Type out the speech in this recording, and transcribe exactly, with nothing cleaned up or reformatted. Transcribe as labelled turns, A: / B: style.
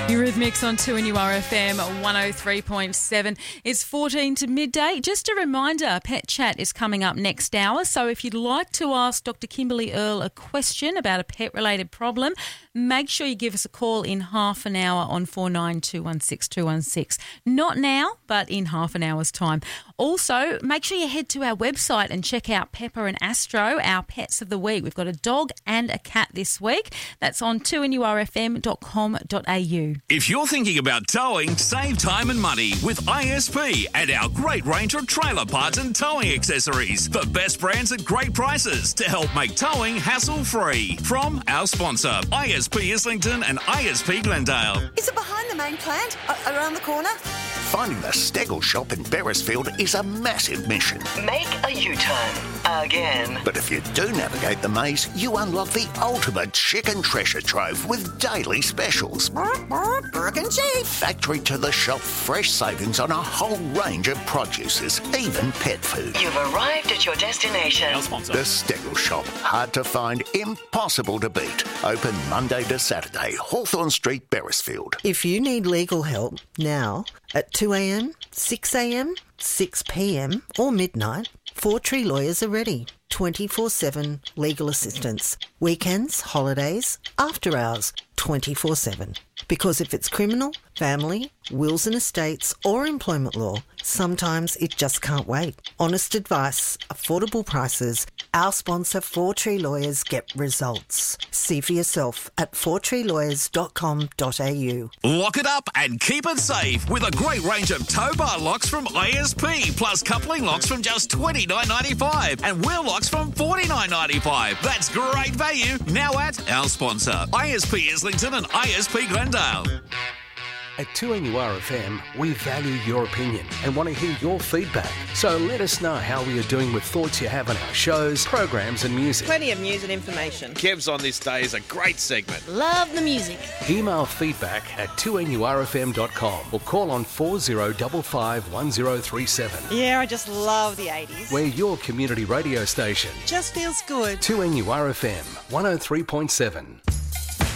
A: Eurythmics on two N U R F M one oh three point seven. It's fourteen to midday. Just a reminder, Pet Chat is coming up next hour. So if you'd like to ask Doctor Kimberly Earle a question about a pet-related problem, make sure you give us a call in half an hour on four nine two one six two one six. Not now, but in half an hour's time. Also, make sure you head to our website and check out Pepper and Astro, our pets of the week. We've got a dog and a cat this week. That's on two N U R F M dot com dot a u.
B: If you're thinking about towing, save time and money with I S P and our great range of trailer parts and towing accessories. The best brands at great prices to help make towing hassle-free. From our sponsor, I S P Islington and I S P Glendale.
C: Is it behind the main plant? A- around the corner?
D: Finding the Stegel shop in Beresfield is a massive mission.
E: Make a U-turn. Again.
D: But if you do navigate the maze, you unlock the ultimate chicken treasure trove with daily specials.
C: Burke and Chief.
D: Factory to the shop, fresh savings on a whole range of produces, even pet food.
E: You've arrived at your destination.
B: Our sponsor.
D: The Stegel shop, hard to find, impossible to beat. Open Monday to Saturday, Hawthorn Street, Beresfield.
C: If you need legal help now at two a.m, six a.m, six p.m or midnight, Four Tree Lawyers are ready. twenty-four seven legal assistance. Weekends, holidays, after hours, twenty-four seven. Because if it's criminal, family, wills and estates or employment law, sometimes it just can't wait. Honest advice, affordable prices. Our sponsor, Four Tree Lawyers, get results. See for yourself at four tree lawyers dot com dot a u.
B: Lock it up and keep it safe with a great range of tow bar locks from I S P, plus coupling locks from just twenty-nine ninety-five and wheel locks from forty-nine ninety-five. That's great value now at our sponsor, I S P Islington and I S P Glendale.
F: At two N U R F M, we value your opinion and want to hear your feedback. So let us know how we are doing with thoughts you have on our shows, programs and music.
G: Plenty of news and information.
H: Kev's on This Day is a great segment.
G: Love the music.
F: Email feedback at two N U R F M dot com or call on four zero five five one zero three seven.
G: Yeah, I just love the eighties.
F: We're your community radio station.
G: Just feels good.
F: two N U R F M one oh three point seven.